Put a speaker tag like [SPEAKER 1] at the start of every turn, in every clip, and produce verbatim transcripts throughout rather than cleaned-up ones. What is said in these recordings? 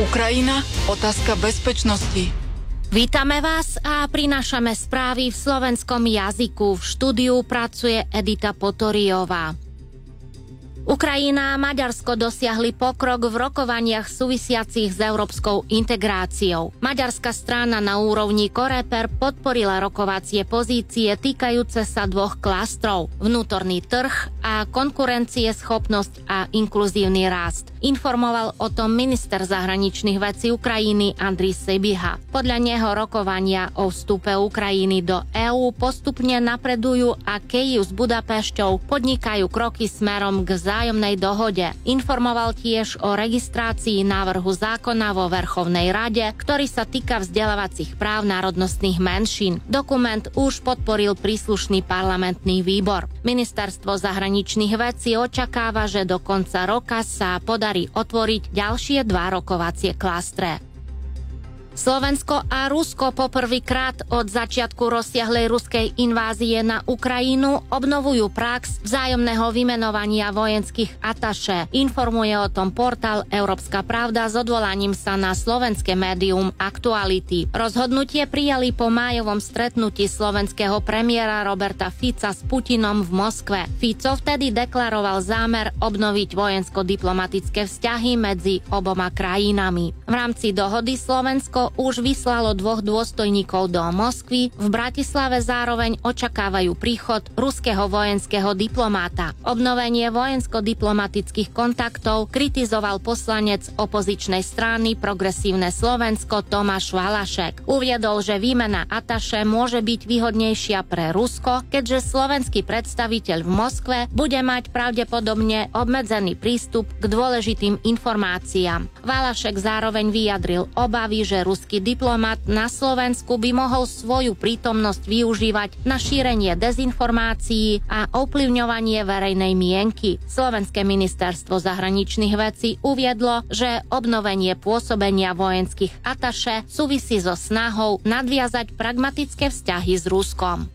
[SPEAKER 1] Ukrajina, otázka bezpečnosti.
[SPEAKER 2] Vítame vás a prinášame správy v slovenskom jazyku. V štúdiu pracuje Edita Potoriová. Ukrajina a Maďarsko dosiahli pokrok v rokovaniach súvisiacich s európskou integráciou. Maďarská strana na úrovni Coreper podporila rokovacie pozície týkajúce sa dvoch klastrov: vnútorný trh a konkurencieschopnosť a inkluzívny rast. Informoval o tom minister zahraničných vecí Ukrajiny Andrej Sybiha. Podľa neho rokovania o vstupe Ukrajiny do EÚ postupne napredujú a Kyjev s Budapešťou podnikajú kroky smerom k vzájomnej dohode. Informoval tiež o registrácii návrhu zákona vo Verchovnej rade, ktorý sa týka vzdelávacích práv národnostných menšín. Dokument už podporil príslušný parlamentný výbor. Ministerstvo zahraničných vecí očakáva, že do konca roka sa podarí otvoriť ďalšie dva rokovacie klastre. Slovensko a Rusko poprvýkrát od začiatku rozsiahlej ruskej invázie na Ukrajinu obnovujú prax vzájomného vymenovania vojenských ataše. Informuje o tom portál Európska pravda s odvolaním sa na slovenské médium Aktuality. Rozhodnutie prijali po májovom stretnutí slovenského premiéra Roberta Fica s Putinom v Moskve. Fico vtedy deklaroval zámer obnoviť vojensko-diplomatické vzťahy medzi oboma krajinami. V rámci dohody Slovensko už vyslalo dvoch dôstojníkov do Moskvy. V Bratislave zároveň očakávajú príchod ruského vojenského diplomáta. Obnovenie vojensko-diplomatických kontaktov kritizoval poslanec opozičnej strany Progresívne Slovensko Tomáš Valašek. Uviedol, že výmena ataše môže byť výhodnejšia pre Rusko, keďže slovenský predstaviteľ v Moskve bude mať pravdepodobne obmedzený prístup k dôležitým informáciám. Valašek zároveň vyjadril obavy, že ruský diplomat na Slovensku by mohol svoju prítomnosť využívať na šírenie dezinformácií a ovplyvňovanie verejnej mienky. Slovenské ministerstvo zahraničných vecí uviedlo, že obnovenie pôsobenia vojenských ataše súvisí so snahou nadviazať pragmatické vzťahy s Ruskom.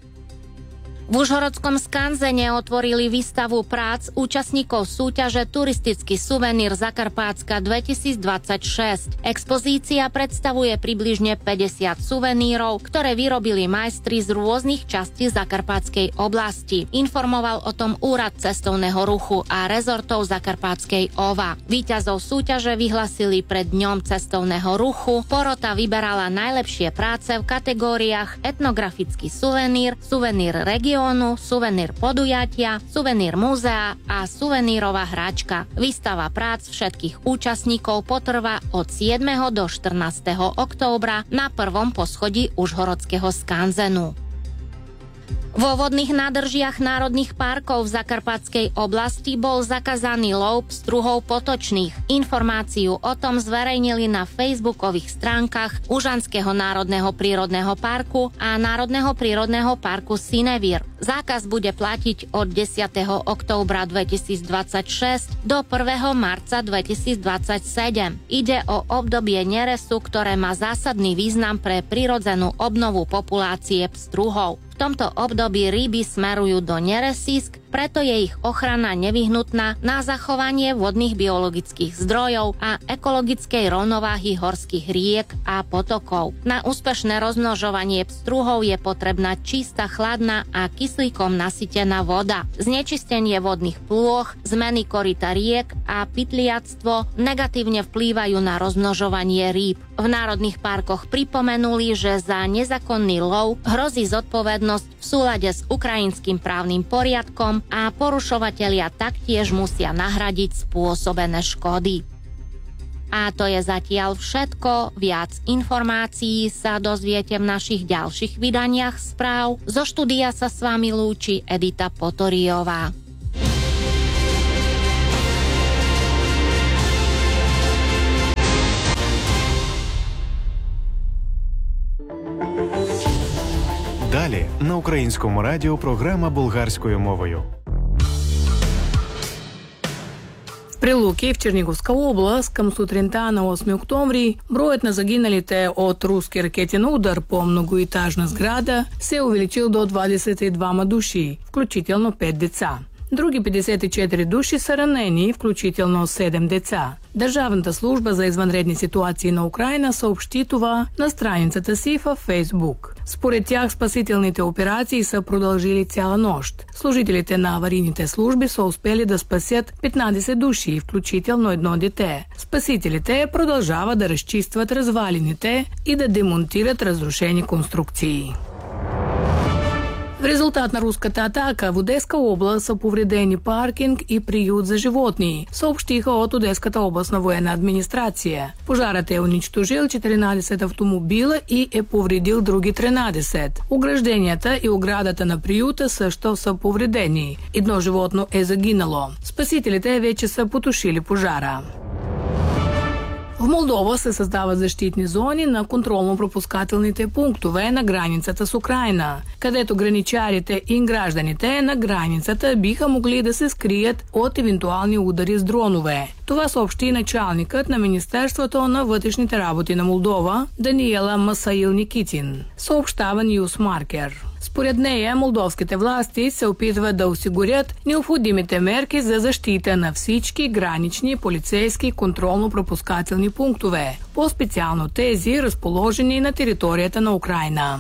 [SPEAKER 2] V Užhorodskom skanzene otvorili výstavu prác účastníkov súťaže Turistický suvenír Zakarpátska dvetisícdvadsaťšesť. Expozícia predstavuje približne päťdesiat suvenírov, ktoré vyrobili majstri z rôznych častí Zakarpátskej oblasti. Informoval o tom Úrad cestovného ruchu a rezortov Zakarpátskej ó vé á. Víťazov súťaže vyhlasili pred dňom cestovného ruchu. Porota vyberala najlepšie práce v kategóriách etnografický suvenír, suvenír regionu, suvenír podujatia, suvenír múzea a suvenírová hračka. Výstava prác všetkých účastníkov potrvá od siedmeho do štrnásteho októbra na prvom poschodí Užhorodského skanzenu. Vo vodných nádržiach národných parkov v Zakarpatskej oblasti bol zakázaný lov pstruhov potočných. Informáciu o tom zverejnili na facebookových stránkach Užanského národného prírodného parku a Národného prírodného parku Synevír. Zákaz bude platiť od desiateho októbra dvetisícdvadsaťšesť do prvého marca dvetisícdvadsaťsedem. Ide o obdobie nerestu, ktoré má zásadný význam pre prirodzenú obnovu populácie pstruhov. V tomto období ryby smerujú do neresísk, preto je ich ochrana nevyhnutná na zachovanie vodných biologických zdrojov a ekologickej rovnováhy horských riek a potokov. Na úspešné rozmnožovanie pstruhov je potrebná čistá, chladná a kyslíkom nasytená voda. Znečistenie vodných plôch, zmeny koryta riek a pytliactvo negatívne vplývajú na rozmnožovanie rýb. V národných parkoch pripomenuli, že za nezákonný lov hrozí zodpovednosť v súlade s ukrajinským právnym poriadkom a porušovatelia taktiež musia nahradiť spôsobené škody. A to je zatiaľ všetko. Viac informácií sa dozviete v našich ďalších vydaniach správ. Zo štúdia sa s vami lúči Edita Potoriová.
[SPEAKER 3] Далі на Українському радіо програма болгарською мовою.
[SPEAKER 4] В Прилуки в Черниговска область към сутринта на осми октомври броят на загиналите от руски ракетен удар по многоетажна сграда се увеличил до двадесет и двама души, включително пет деца. Други петдесет и четири души са ранени, включително седем деца. Държавната служба за извънредни ситуации на Украина съобщи това на страницата си във Фейсбук. Според тях спасителните операции са продължили цяла нощ. Служителите на аварийните служби са успели да спасят петнадесет души, включително едно дете. Спасителите продължават да разчистват развалините и да демонтират разрушени конструкции. В резултат на руската атака в Одеска област са повредени паркинг и приют за животни, съобщиха от Одеската областна военна администрация. Пожарът е унищожил четиринадесет автомобила и е повредил други тринадесет. Огражденията и оградата на приюта също са повредени. Едно животно е загинало. Спасителите вече са потушили пожара. В Молдова се създават защитни зони на контролно-пропускателните пунктове на границата с Украина, където граничарите и гражданите на границата биха могли да се скрият от евентуални удари с дронове. Това съобщи началникът на Министерството на вътрешните работи на Молдова Даниела Масаил-Никитин. Съобщава Ньюсмаркер. Според нея, молдовските власти се опитват да осигурят необходимите мерки за защита на всички гранични полицейски контролно-пропускателни пунктове, по-специално тези, разположени на територията на Украина.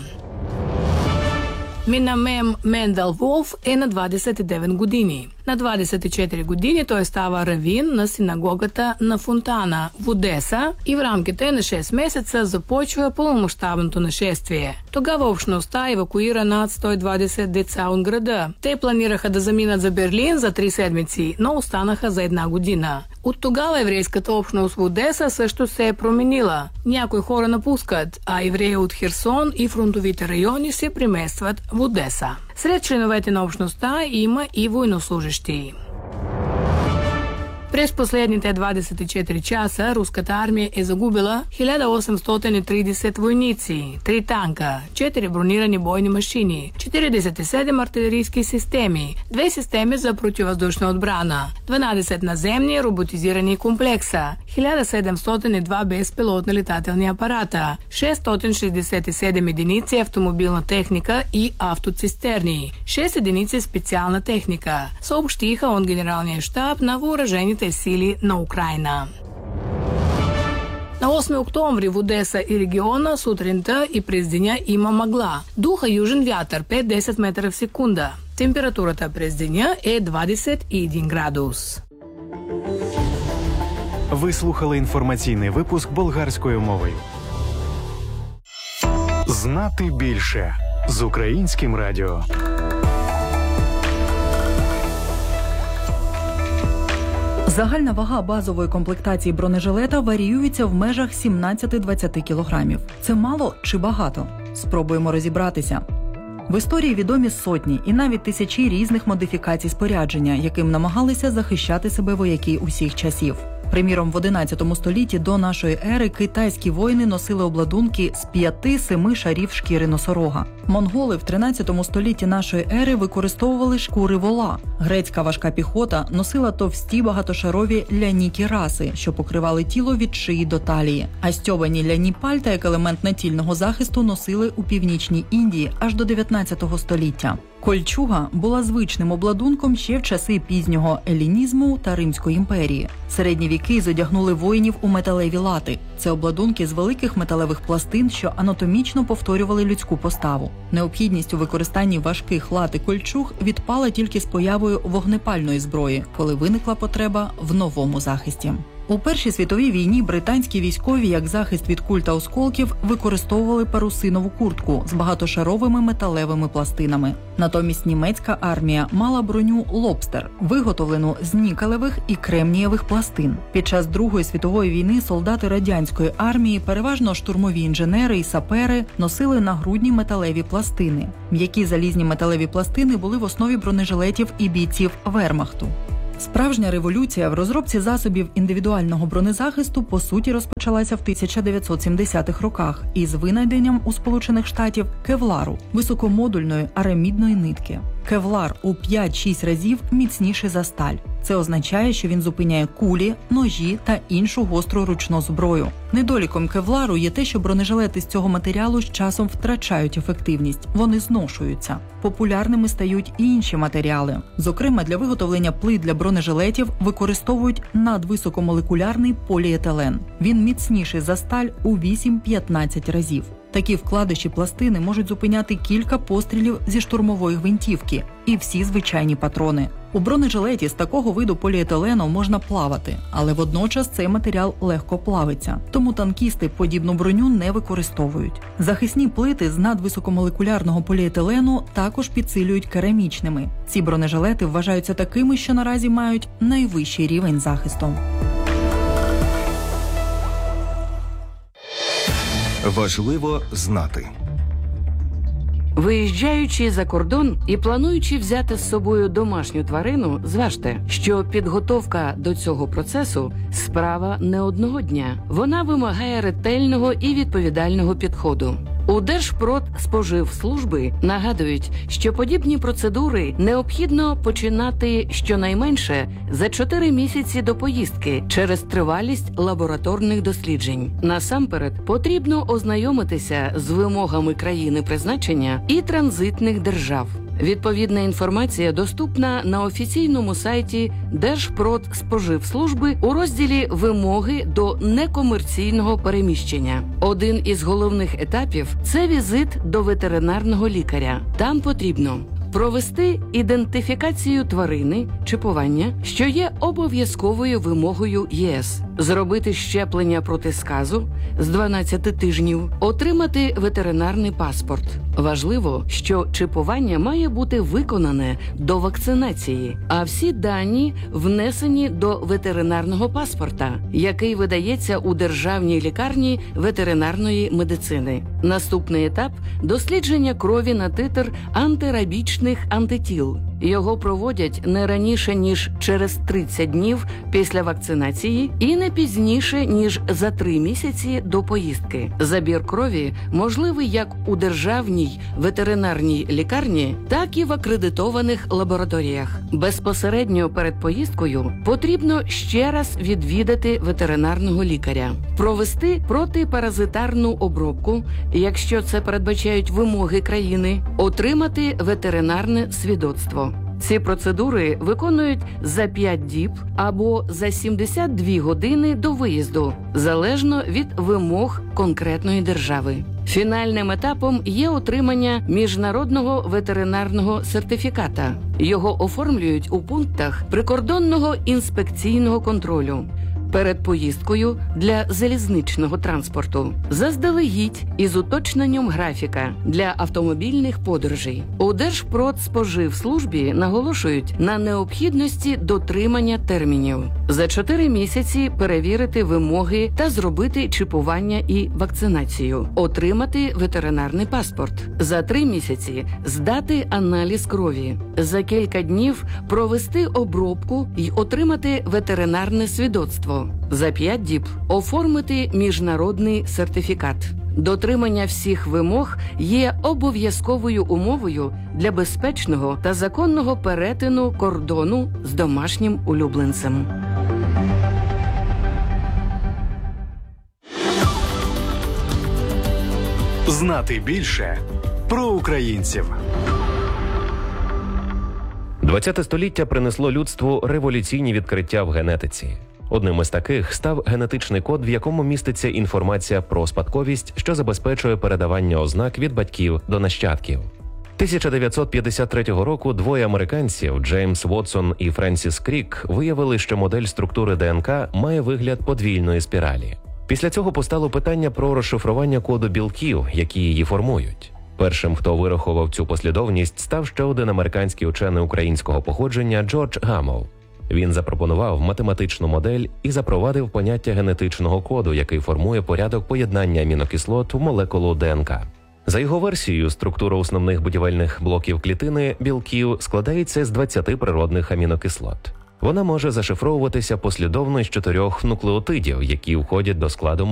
[SPEAKER 4] Минамем Мендел Волф е на двадесет и девет години. На двадесет и четири години той става равин на синагогата на Фонтана в Одеса и в рамките на шест месеца започва пълномащабното нашествие. Тогава общността евакуира над сто и двадесет деца от града. Те планираха да заминат за Берлин за три седмици, но останаха за една година. От тогава еврейската общност в Одеса също се е променила. Някои хора напускат, а евреи от Херсон и фронтовите райони се преместват в Одеса. Сред членовете на общността има и военнослужещи. През последните двадесет и четири часа руската армия е загубила хиляда осемстотин и тридесет войници, три танка, четири бронирани бойни машини, четиридесет и седем артилерийски системи, две системи за противовъздушна отбрана, дванадесет наземни роботизирани комплекса, хиляда седемстотин и два безпилотни летателни апарата, шестстотин шестдесет и седем единици автомобилна техника и автоцистерни, шест единици специална техника, съобщиха от Генералния щаб на въоръжените сили на Украина. На осми октомври в Одеса и региона сутринта и през деня има мъгла. Духа южен вятър пет до десет метра в секунда. Температурата през деня е двадесет и един градус.
[SPEAKER 3] Ви слухали інформаційний випуск болгарською мовою. Знати більше з Українським радіо.
[SPEAKER 5] Загальна вага базової комплектації бронежилета варіюється в межах сімнадцять-двадцять кілограмів. Це мало чи багато? Спробуємо розібратися. В історії відомі сотні і навіть тисячі різних модифікацій спорядження, яким намагалися захищати себе вояки усіх часів. Приміром, в одинадцятому столітті до нашої ери китайські воїни носили обладунки з п'яти-семи шарів шкіри носорога. Монголи в тринадцятому столітті нашої ери використовували шкури вола. Грецька важка піхота носила товсті багатошарові ляні кіраси, що покривали тіло від шиї до талії. А стьобані ляні пальта як елемент натільного захисту носили у північній Індії аж до дев'ятнадцятого століття. Кольчуга була звичним обладунком ще в часи пізнього елінізму та Римської імперії. Середні віки зодягнули воїнів у металеві лати. Це обладунки з великих металевих пластин, що анатомічно повторювали людську поставу. Необхідність у використанні важких лат і кольчуг відпала тільки з появою вогнепальної зброї, коли виникла потреба в новому захисті. У Першій світовій війні британські військові, як захист від куль та осколків, використовували парусинову куртку з багатошаровими металевими пластинами. Натомість німецька армія мала броню «Лобстер», виготовлену з нікелевих і кремнієвих пластин. Під час Другої світової війни солдати радянської армії, переважно штурмові інженери і сапери, носили нагрудні металеві пластини. М'які залізні металеві пластини були в основі бронежилетів і бійців Вермахту. Справжня революція в розробці засобів індивідуального бронезахисту по суті розпочалася в тисяча дев'ятсот сімдесятих роках із винайденням у Сполучених Штатів кевлару – високомодульної арамідної нитки. Кевлар у п'ять-шість разів міцніший за сталь. Це означає, що він зупиняє кулі, ножі та іншу гостру ручну зброю. Недоліком кевлару є те, що бронежилети з цього матеріалу з часом втрачають ефективність, вони зношуються. Популярними стають і інші матеріали. Зокрема, для виготовлення плит для бронежилетів використовують надвисокомолекулярний поліетилен. Він міцніший за сталь у вісім-п'ятнадцять разів. Такі вкладиші пластини можуть зупиняти кілька пострілів зі штурмової гвинтівки і всі звичайні патрони. У бронежилеті з такого виду поліетилену можна плавати, але водночас цей матеріал легко плавиться, тому танкісти подібну броню не використовують. Захисні плити з надвисокомолекулярного поліетилену також підсилюють керамічними. Ці бронежилети вважаються такими, що наразі мають найвищий рівень захисту.
[SPEAKER 6] Важливо знати.
[SPEAKER 7] Виїжджаючи за кордон і плануючи взяти з собою домашню тварину, зважте, що підготовка до цього процесу – справа не одного дня. Вона вимагає ретельного і відповідального підходу. У Держпродспоживслужби нагадують, що подібні процедури необхідно починати щонайменше за чотири місяці до поїздки через тривалість лабораторних досліджень. Насамперед, потрібно ознайомитися з вимогами країни призначення і транзитних держав. Відповідна інформація доступна на офіційному сайті Держпродспоживслужби у розділі «Вимоги до некомерційного переміщення». Один із головних етапів – це візит до ветеринарного лікаря. Там потрібно провести ідентифікацію тварини, чіпування, що є обов'язковою вимогою ЄС, зробити щеплення проти сказу з дванадцяти тижнів, отримати ветеринарний паспорт. Важливо, що чіпування має бути виконане до вакцинації, а всі дані внесені до ветеринарного паспорта, який видається у Державній лікарні ветеринарної медицини. Наступний етап – дослідження крові на титр антирабічних антитіл. Його проводять не раніше, ніж через тридцять днів після вакцинації і не пізніше, ніж за три місяці до поїздки. Забір крові можливий як у державній ветеринарній лікарні, так і в акредитованих лабораторіях. Безпосередньо перед поїздкою потрібно ще раз відвідати ветеринарного лікаря, провести протипаразитарну обробку, якщо це передбачають вимоги країни, отримати ветеринарне свідоцтво. Ці процедури виконують за п'ять діб або за сімдесят дві години до виїзду, залежно від вимог конкретної держави. Фінальним етапом є отримання міжнародного ветеринарного сертифіката. Його оформлюють у пунктах прикордонного інспекційного контролю перед поїздкою для залізничного транспорту, заздалегідь із уточненням графіка для автомобільних подорожей. У Держпродспоживслужбі наголошують на необхідності дотримання термінів. За чотири місяці перевірити вимоги та зробити чіпування і вакцинацію, отримати ветеринарний паспорт. За три місяці здати аналіз крові. За кілька днів провести обробку й отримати ветеринарне свідоцтво. За п'ять діб оформити міжнародний сертифікат. Дотримання всіх вимог є обов'язковою умовою для безпечного та законного перетину кордону з домашнім улюбленцем.
[SPEAKER 3] Знати більше про українців.
[SPEAKER 8] ХХ століття принесло людству революційні відкриття в генетиці. Одним із таких став генетичний код, в якому міститься інформація про спадковість, що забезпечує передавання ознак від батьків до нащадків. тисяча дев'ятсот п'ятдесят третього року двоє американців, Джеймс Вотсон і Френсіс Крік, виявили, що модель структури ДНК має вигляд подвійної спіралі. Після цього постало питання про розшифрування коду білків, які її формують. Першим, хто вирахував цю послідовність, став ще один американський учений українського походження Джордж Гамов. Він запропонував математичну модель і запровадив поняття генетичного коду, який формує порядок поєднання амінокислот в молекулу ДНК. За його версією, структура основних будівельних блоків клітини білків складається з двадцяти природних амінокислот. Вона може зашифровуватися послідовно з чотирьох нуклеотидів, які входять до складу